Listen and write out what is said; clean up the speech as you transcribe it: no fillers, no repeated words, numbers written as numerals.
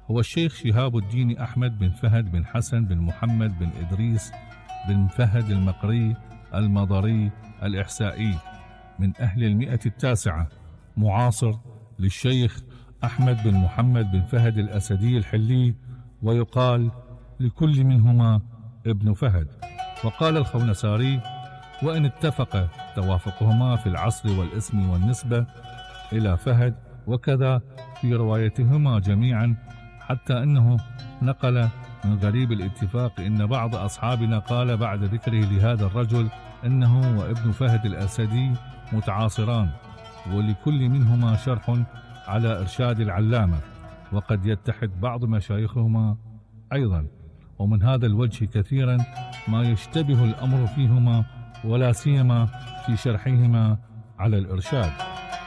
هو الشيخ شهاب الدين أحمد بن فهد بن حسن بن محمد بن إدريس بن فهد المقري المضري الإحسائي، من أهل 109، معاصر للشيخ أحمد بن محمد بن فهد الأسدي الحلي، ويقال لكل منهما ابن فهد. وقال الخونساري: وإن اتفق توافقهما في العصر والاسم والنسبة إلى فهد، وكذا في روايتهما جميعا، حتى أنه نقل من غريب الاتفاق إن بعض أصحابنا قال بعد ذكره لهذا الرجل إنه وابن فهد الأسدي متعاصران، ولكل منهما شرح على إرشاد العلامة، وقد يتحد بعض مشايخهما أيضا. ومن هذا الوجه كثيرا ما يشتبه الأمر فيهما، ولا سيما في شرحهما على الإرشاد.